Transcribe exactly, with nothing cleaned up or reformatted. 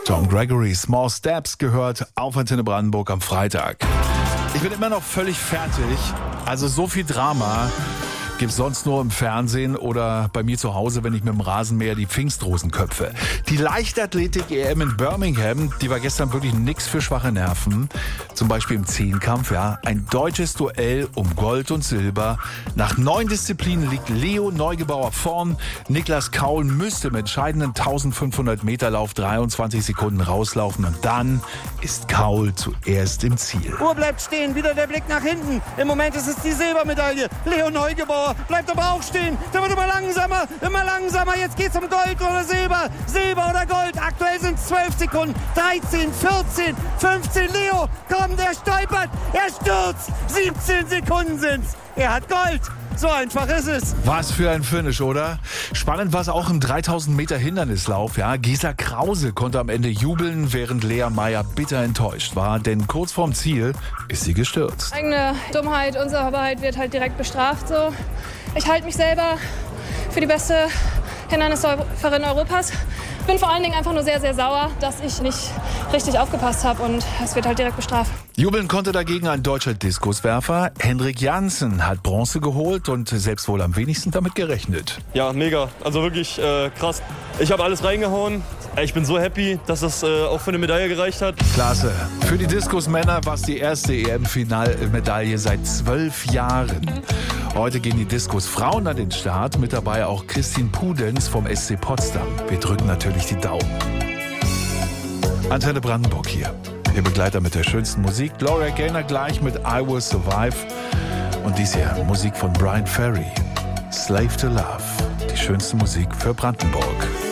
Tom Gregory, Small Steps gehört auf Antenne Brandenburg am Freitag. Ich bin immer noch völlig fertig. Also so viel Drama gibt's sonst nur im Fernsehen oder bei mir zu Hause, wenn ich mit dem Rasenmäher die Pfingstrosen köpfe. Die Leichtathletik-E M in Birmingham, die war gestern wirklich nix für schwache Nerven. Zum Beispiel im Zehnkampf, ja. Ein deutsches Duell um Gold und Silber. Nach neun Disziplinen liegt Leo Neugebauer vorn. Niklas Kaul müsste im entscheidenden eintausendfünfhundert Meter Lauf dreiundzwanzig Sekunden rauslaufen. Und dann ist Kaul zuerst im Ziel. Uhr bleibt stehen, wieder der Blick nach hinten. Im Moment ist es die Silbermedaille. Leo Neugebauer bleibt aber auch stehen. Der wird immer langsamer, immer langsamer. Jetzt geht's um Gold oder Silber. Silber oder Gold. Aktuell sind es zwölf Sekunden. dreizehn, vierzehn, fünfzehn. Leo, komm, der stolpert. Er stürzt. siebzehn Sekunden sind's. Er hat Gold. So einfach ist es. Was für ein Finish, oder? Spannend war es auch im dreitausend Meter Hindernislauf. Ja, Gesa Krause konnte am Ende jubeln, während Lea Meyer bitter enttäuscht war. Denn kurz vorm Ziel ist sie gestürzt. Eigene Dummheit, Unsauberheit wird halt direkt bestraft. So. Ich halte mich selber für die beste Hindernisläuferin Europas. Bin vor allen Dingen einfach nur sehr, sehr sauer, dass ich nicht richtig aufgepasst habe und es wird halt direkt bestraft. Jubeln konnte dagegen ein deutscher Diskuswerfer. Hendrik Jansen hat Bronze geholt und selbst wohl am wenigsten damit gerechnet. Ja, mega. Also wirklich äh, krass. Ich habe alles reingehauen. Ich bin so happy, dass das äh, auch für eine Medaille gereicht hat. Klasse. Für die Diskusmänner war es die erste E M-Finalmedaille seit zwölf Jahren. Heute gehen die Diskusfrauen an den Start. Mit dabei auch Christine Pudenz vom S C Potsdam. Wir drücken natürlich die Daumen. Antenne Brandenburg hier. Ihr Begleiter mit der schönsten Musik. Gloria Gaynor gleich mit I Will Survive. Und dies hier Musik von Brian Ferry. Slave to Love. Die schönste Musik für Brandenburg.